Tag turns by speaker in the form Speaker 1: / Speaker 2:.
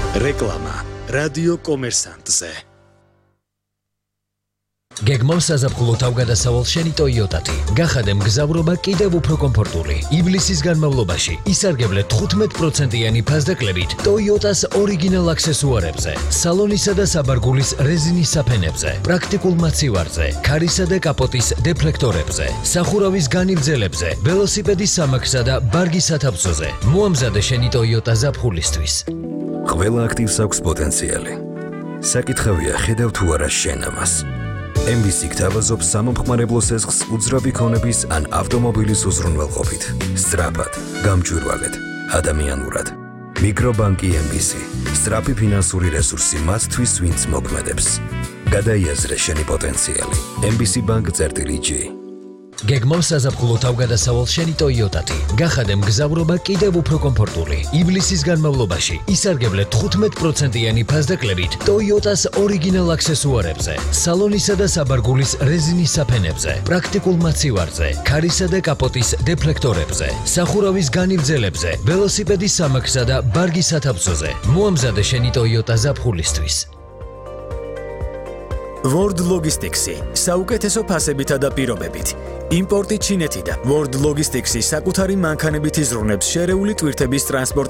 Speaker 1: რეკლამა რადიო კომერსანტზე.
Speaker 2: გეგმავს საზაფხულო თავგადასავალ შენი ტოიოტათი. გახადე მგზავრობა კიდევ უფრო კომფორტული. ივლისის განმავლობაში ისარგებლე 15%-იანი ფასდაკლებით ტოიოტას ორიგინალ აქსესუარებზე, სალონისა და საბარგულის რეზინის საფენებზე, პრაქტიკულ მაცივარზე, ქარისა და კაპოტის დეფლექტორებზე, სახურავის განივძელებზე, ველოსიპედის სამაგსა და ბარგის სათავსოზე. მოამზადე შენი ტოიოტა ზაფხულისთვის.
Speaker 3: ყველა აქტივს აქვს პოტენციალი. საკითხავია ხედავ თუ არა შენ ამას. MBC გთავაზობს სამომხმარებლო სესხს უძრავი ქონების ან ავტომობილის უზრუნველყოფით. სწრაფად, გამჭვირვალედ, ადამიანურად. მიკრობანკი MBC. სწრაფი ფინანსური რესურსი მათთვის, ვინც მოქმედებს. გადაიაზრე შენი პოტენციალი. MBC Bank-G.
Speaker 2: გეგმავს საზაფხულო თავგადასავალ შენი ტოიოტათი. გახადე მგზავრობა კიდევ უფრო კომფორტული. ივლისის განმავლობაში ისარგებლე 15%-იანი ფასდაკლებით ტოიოტას ორიგინალ აქსესუარებზე, სალონისა და საბარგულის რეზინის საფენებზე, პრაქტიკულ მაცივარზე, ქარისა და კაპოტის დეფლექტორებზე, სახურავის განივძელებზე, ველოსიპედის სამაგსა და ბარგის სათავსოზე. მოამზადე შენი ტოიოტა ზაფხულისთვის.
Speaker 1: World Logistics-ი საუკეთესო ფასებითა და პირობებით. იმპორტი ჩინეთიდან. World Logistics-ი საკუთარი მანქანებით იზრუნებს შერეული ტვირთების ტრანსპორტ